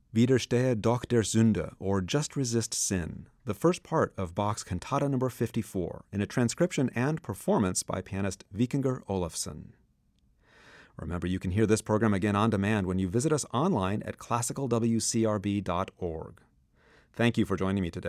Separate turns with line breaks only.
Widerstehe doch der Sünde, or Just Resist Sin, the first part of Bach's Cantata No. 54, in a transcription and performance by pianist Vikingur Olafsson. Remember, you can hear this program again on demand when you visit us online at classicalwcrb.org. Thank you for joining me today.